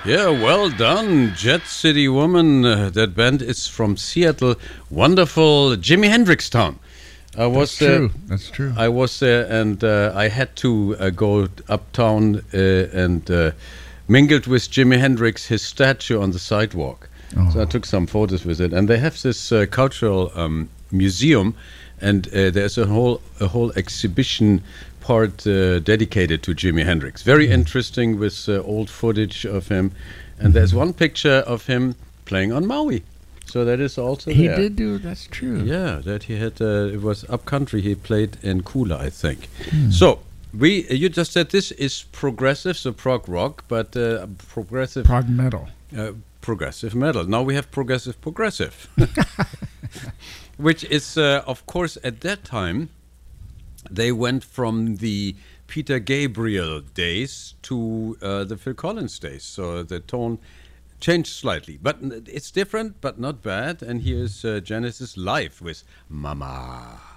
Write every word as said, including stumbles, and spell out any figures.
Yeah, well done, Jet City Woman. Uh, that band is from Seattle. Wonderful, Jimi Hendrix Town. I was That's there. true. That's true. I was there, and uh, I had to uh, go uptown uh, and uh, mingled with Jimi Hendrix, his statue on the sidewalk. Oh. So I took some photos with it, and they have this uh, cultural um, museum, and uh, there's a whole a whole exhibition part uh, dedicated to Jimi Hendrix. Very Mm. interesting with uh, old footage of him, and there's one picture of him playing on Maui. So that is also He there. did do. That's true. Yeah, that he had. Uh, it was upcountry. He played in Kula, I think. Hmm. So we, uh, you just said this is progressive, so prog rock, but uh, progressive, Prog metal. uh, progressive metal. Now we have progressive, progressive, which is, uh, of course, at that time they went from the Peter Gabriel days to uh, the Phil Collins days. So the tone changed slightly, but n- it's different, but not bad. And here's uh, Genesis live with Mama.